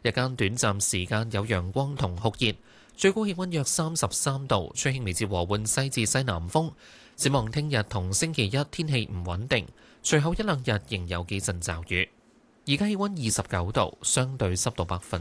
日間短暫時間有陽光同酷熱，最高氣溫約33度，吹輕微至和緩西至西南風。展望聽日同星期一天氣唔穩定，隨後一兩日仍有幾陣驟雨。而家氣溫29度，相對濕度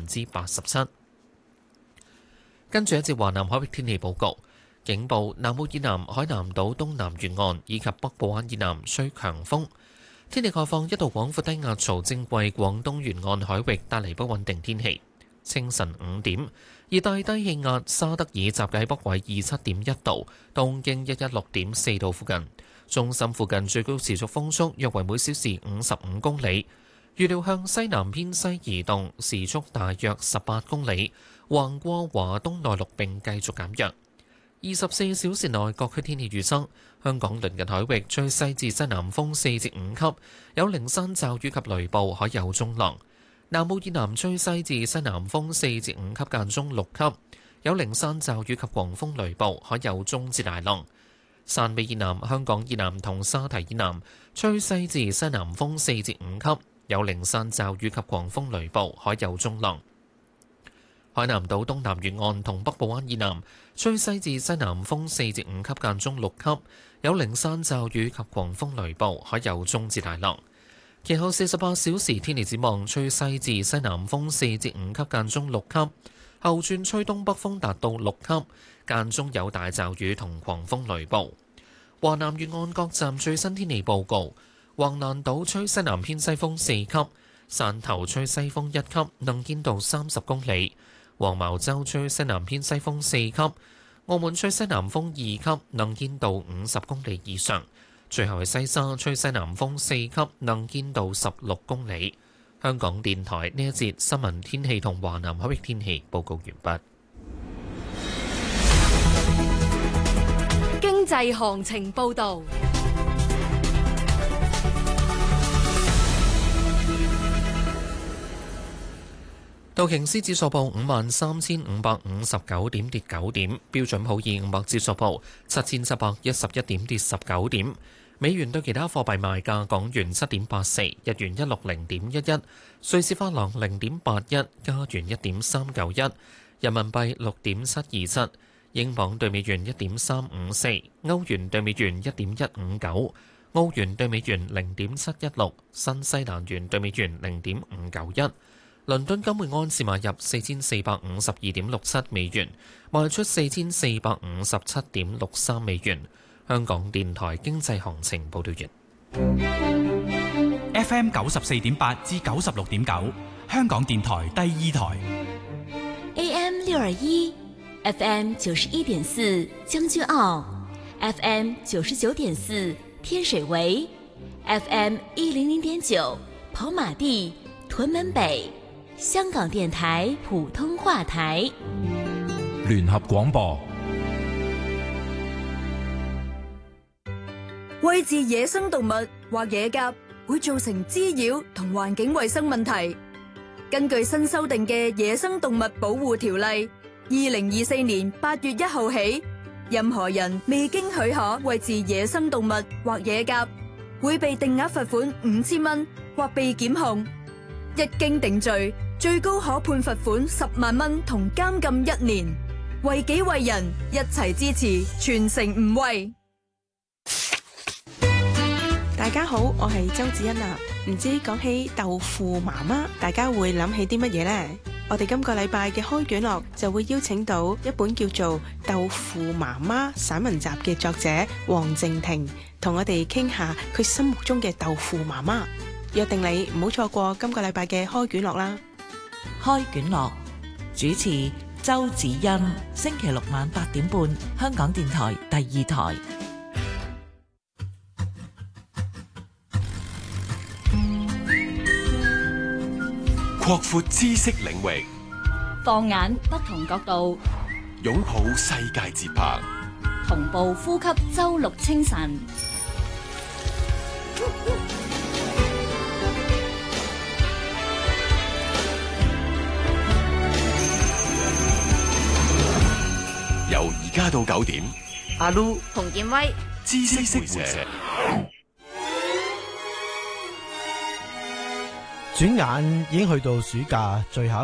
87%。跟住一節華南海域天氣報告，警報：南澳以南海南島東南沿岸以及北部灣以南吹強風。天氣概況：一道廣闊低壓槽正為廣東沿岸海域帶嚟不穩定天氣。清晨5點，熱帶低氣壓沙德爾集結喺北緯27.1度、東經116.4度附近，中心附近最高持續風速約為每小時55公里。預料向西南偏西移動，時速大約18公里，橫過華東內陸並繼續減弱。24小時內各區天氣預測：香港鄰近海域吹西至西南風4至5級，有零散驟雨及雷暴，海有中浪；南澳以南吹西至西南風4至5級間中6級，有零散驟雨及狂風雷暴，海有中至大浪；汕尾以南、香港以南同沙堤以南吹西至西南風4至5級，有零散驟雨及狂風雷暴，海有中浪。海南島東南沿岸同北部灣以南吹西至西南風4至5級間中6級，有零散驟雨及狂風雷暴，海有中至大浪。其後48小時天氣展望：吹西至西南風4至5級間中6級，後轉吹東北風達到6級，間中有大驟雨同狂風雷暴。華南沿岸各站最新天氣報告：橫瀾島吹西南偏西風4級，汕頭吹西風1級，能見度30公里；黃茅洲吹西南偏西風4級，澳門吹西南風2級，能見度50公里以上。最後係西沙吹西南風4級，能見度16公里。香港電台呢一節新聞天氣同華南海域天氣報告完畢。 經濟行情報導。 道瓊斯指數報53,559點，跌9點；標準普爾500指數報7,711點，跌19點。美元對其他貨幣賣價：港元7.84，日元160.11，瑞士法郎0.81，加元1.391，人民幣6.727，英鎊對美元1.354，歐元對美元1.159，澳元對美元0.716，新西蘭元對美元0.591。倫敦金每盎司買入4452.67美元，賣出4457.63美元。香港電台經濟行情報道完。 FM 94.8至96.9，香港電台第二台。 AM 621 FM 91.4將軍澳 FM 99.4天水圍 FM 100.9跑馬地屯門北。香港電台普通話台， 聯合廣播。 餵飼野生動物或野鴿會造成滋擾同環境衛生問題。根據新修訂嘅野生動物保護條例，2024年8月1號起，任何人未經許可餵飼野生動物或野鴿，會被定額罰款5000蚊或被檢控。一經定罪，最高可判罰款10萬蚊同監禁1年。為己為人，一齊支持，全城唔餵。 大家好，我係周子欣啊。唔知講起豆腐媽媽，大家會諗起啲乜嘢呢？我哋今個禮拜嘅開卷樂就會邀請到一本叫做《豆腐媽媽》散文集嘅作者黃靜婷，同我哋傾下佢心目中嘅豆腐媽媽。約定你唔好錯過今個禮拜嘅開卷樂啦！ 開卷樂主持周子欣，星期六晚8點半，香港電台第二台。 擴闊知識領域， 放眼不同角度， 擁抱世界節拍， 同步呼吸周六清晨。 由而家到9點， 阿 Lu、 洪建威， 知識會社。 轉眼已經去到暑假最後一